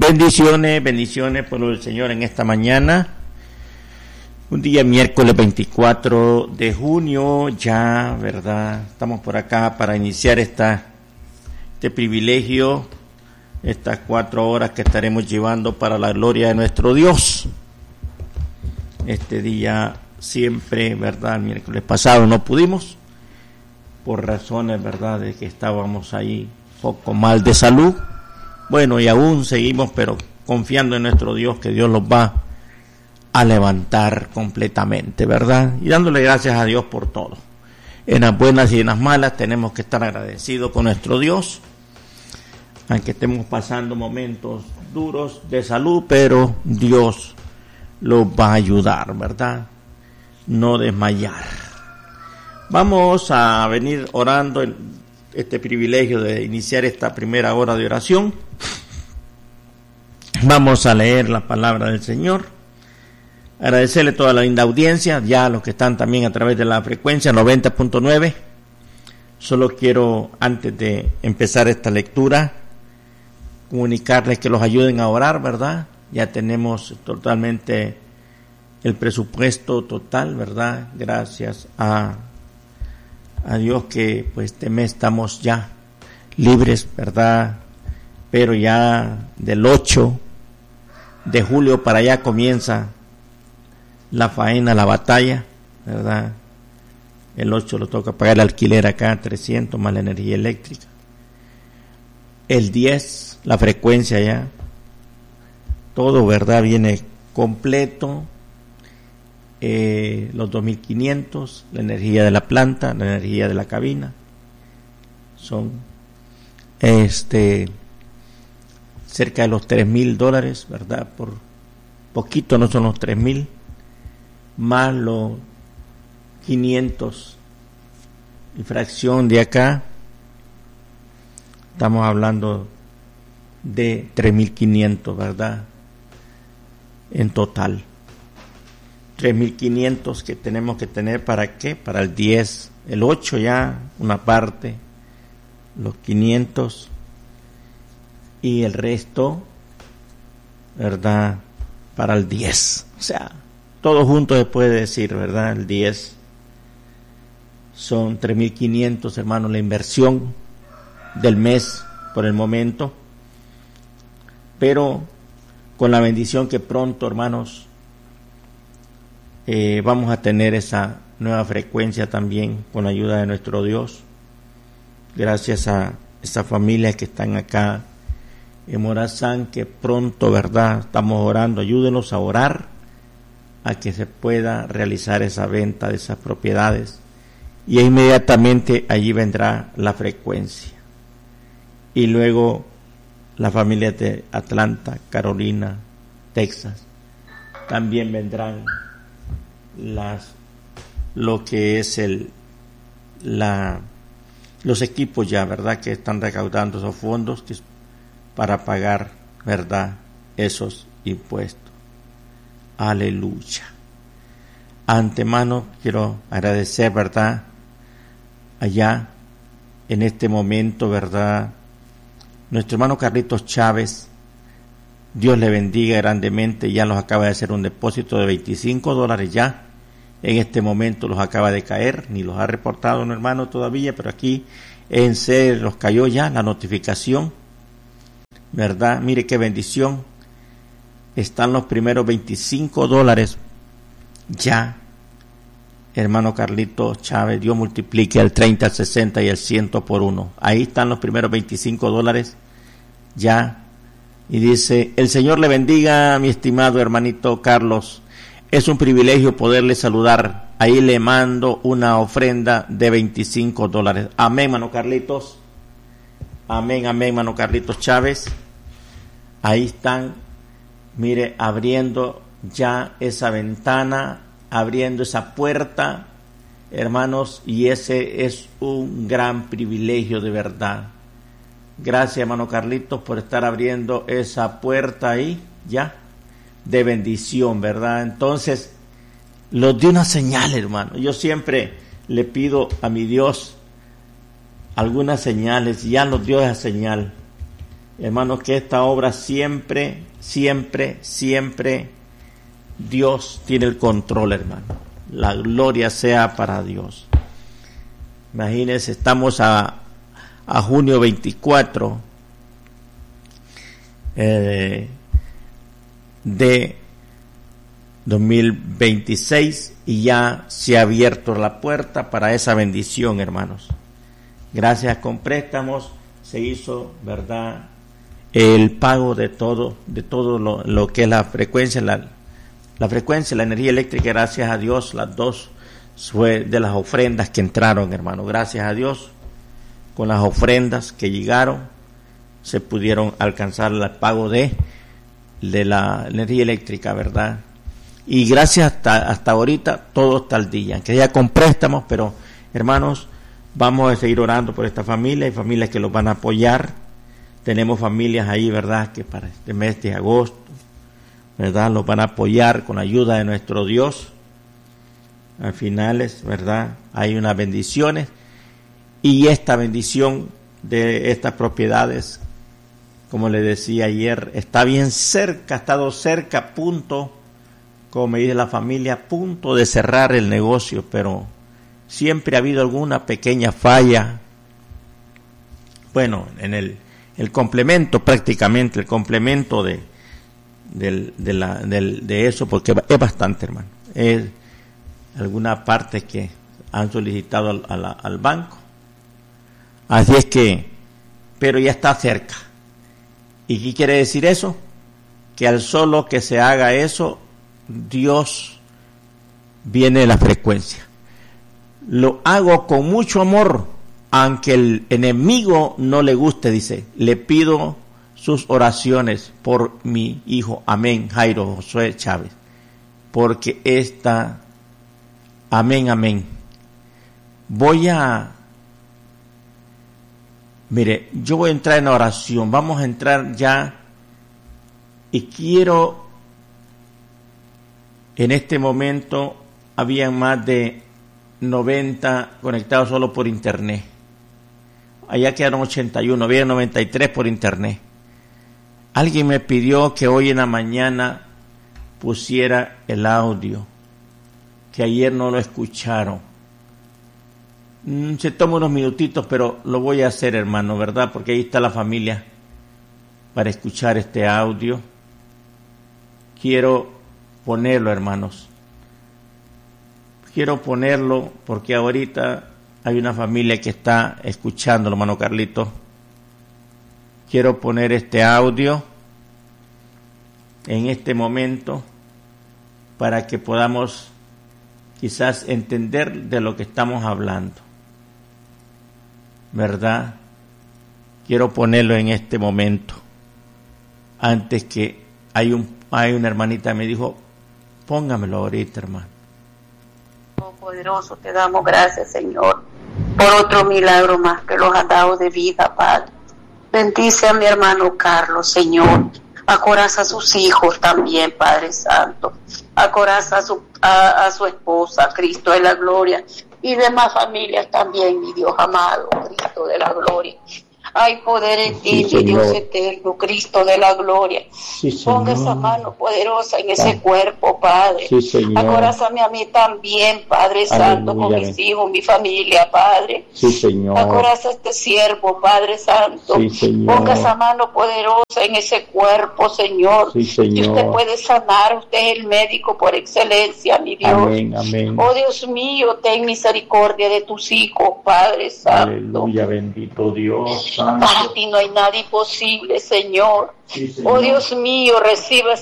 Bendiciones, bendiciones, pueblo del Señor, en esta mañana. Un día miércoles 24 de junio, ya, ¿verdad? Estamos por acá para iniciar este privilegio, estas 4 horas que estaremos llevando para la gloria de nuestro Dios. Este día siempre, ¿verdad? El miércoles pasado no pudimos, por razones, ¿verdad?, de que estábamos ahí poco mal de salud. Bueno, y aún seguimos, pero confiando en nuestro Dios, que Dios los va a levantar completamente, ¿verdad? Y dándole gracias a Dios por todo. En las buenas y en las malas tenemos que estar agradecidos con nuestro Dios, aunque estemos pasando momentos duros de salud, pero Dios los va a ayudar, ¿verdad? No desmayar. Vamos a venir orando en este privilegio de iniciar esta primera hora de oración. Vamos a leer la palabra del Señor. Agradecerle toda la linda audiencia, ya los que están también a través de la frecuencia 90.9. Solo quiero, antes de empezar esta lectura, comunicarles que los ayuden a orar, ¿verdad? Ya tenemos totalmente el presupuesto total, ¿verdad? Gracias a Dios que pues este mes estamos ya libres, ¿verdad? Pero ya del 8 de julio para allá comienza la faena, la batalla, ¿verdad? El 8 lo toca pagar el alquiler acá, 300 más la energía eléctrica. El 10, la frecuencia ya, todo, ¿verdad? Viene completo. Los 2.500, la energía de la planta, la energía de la cabina, son cerca de los $3,000, ¿verdad? Por poquito no son los 3,000, más los 500 y fracción de acá, estamos hablando de 3,500, ¿verdad? En total. 3,500 que tenemos que tener, ¿para qué? Para el 10, el 8 ya, una parte, los 500 y el resto, ¿verdad?, para el 10. O sea, todo junto se puede decir, ¿verdad? El 10 son 3,500, hermanos, la inversión del mes por el momento, pero con la bendición que pronto, hermanos, vamos a tener esa nueva frecuencia también con la ayuda de nuestro Dios, gracias a esta familia que están acá en Morazán, que pronto, ¿verdad?, estamos orando, ayúdenos a orar a que se pueda realizar esa venta de esas propiedades, y inmediatamente allí vendrá la frecuencia, y luego la familia de Atlanta, Carolina, Texas, también vendrán lo que es los equipos ya, ¿verdad?, que están recaudando esos fondos para pagar, ¿verdad?, esos impuestos. Aleluya. Antemano quiero agradecer, ¿verdad?, allá en este momento, ¿verdad?, nuestro hermano Carlitos Chávez, Dios le bendiga grandemente, ya los acaba de hacer un depósito de $25 ya. En este momento los acaba de caer, ni los ha reportado un hermano todavía, pero aquí en serio los cayó ya la notificación, ¿verdad? Mire qué bendición. Están los primeros $25 ya. Hermano Carlitos Chávez, Dios multiplique al 30, al 60 y al 100 por 1. Ahí están los primeros $25 ya. Y dice: el Señor le bendiga, mi estimado hermanito Carlos. Es un privilegio poderle saludar. Ahí le mando una ofrenda de $25. Amén, hermano Carlitos. Amén, amén, hermano Carlitos Chávez. Ahí están, mire, abriendo ya esa ventana, abriendo esa puerta, hermanos, y ese es un gran privilegio de verdad. Gracias, hermano Carlitos, por estar abriendo esa puerta ahí, ya, de bendición, ¿verdad? Entonces, los dio una señal, hermano. Yo siempre le pido a mi Dios algunas señales, y ya nos dio esa señal. Hermanos, que esta obra siempre, siempre, siempre Dios tiene el control, hermano. La gloria sea para Dios. Imagínense, estamos a junio 24 de 2026 y ya se ha abierto la puerta para esa bendición, hermanos. Gracias con préstamos se hizo, ¿verdad?, el pago de todo lo que es la frecuencia, la energía eléctrica. Gracias a Dios, las dos fue de las ofrendas que entraron, hermano. Gracias a Dios, con las ofrendas que llegaron, se pudieron alcanzar el pago de la energía eléctrica, ¿verdad? Y gracias hasta ahorita, todo está al día, que ya con préstamos, pero hermanos, vamos a seguir orando por esta familia y familias que los van a apoyar. Tenemos familias ahí, ¿verdad?, que para este mes de agosto, ¿verdad?, los van a apoyar con la ayuda de nuestro Dios. Al final, ¿verdad?, hay unas bendiciones, y esta bendición de estas propiedades, como le decía ayer, está bien cerca, ha estado cerca, punto, como me dice la familia, punto de cerrar el negocio, pero siempre ha habido alguna pequeña falla. Bueno, en el complemento, prácticamente el complemento de eso, porque es bastante, hermano. Es alguna parte que han solicitado al banco. Así es que, pero ya está cerca. ¿Y qué quiere decir eso? Que al solo que se haga eso, Dios viene de la frecuencia. Lo hago con mucho amor, aunque el enemigo no le guste, dice. Le pido sus oraciones por mi hijo, amén, Jairo Josué Chávez, porque amén. Yo voy a entrar en oración, vamos a entrar ya, y quiero, en este momento, habían más de 90 conectados solo por internet. Allá quedaron 81, había 93 por internet. Alguien me pidió que hoy en la mañana pusiera el audio, que ayer no lo escucharon. Se toma unos minutitos, pero lo voy a hacer, hermano, ¿verdad? Porque ahí está la familia para escuchar este audio. Quiero ponerlo, hermanos. Quiero ponerlo porque ahorita hay una familia que está escuchando, hermano Carlito. Quiero poner este audio en este momento para que podamos quizás entender de lo que estamos hablando, ¿verdad? Quiero ponerlo en este momento. Antes que hay una hermanita que me dijo, póngamelo ahorita, hermano. Poderoso, te damos gracias, Señor, por otro milagro más que los has dado de vida, Padre. Bendice a mi hermano Carlos, Señor. Acoraza a sus hijos también, Padre Santo. Acoraza a su esposa, Cristo de la gloria, y demás familias también, mi Dios amado, Cristo de la gloria. Hay poder en ti, mi Dios eterno, Cristo de la gloria. Sí, ponga esa mano poderosa en ese cuerpo, Padre. Sí, acórázame a mí también, Padre Santo, con mis hijos, mi familia, Padre. Sí, Señor. Acoraza a este siervo, Padre Santo. Sí, Señor. Ponga esa mano poderosa en ese cuerpo, Señor. Sí, Señor. Y usted puede sanar, usted es el médico por excelencia, mi Dios. Amén, amén. Oh Dios mío, ten misericordia de tus hijos, Padre Santo. Aleluya, bendito Dios. Para ti no hay nada imposible, Señor. Sí, Señor. Oh Dios mío, recibe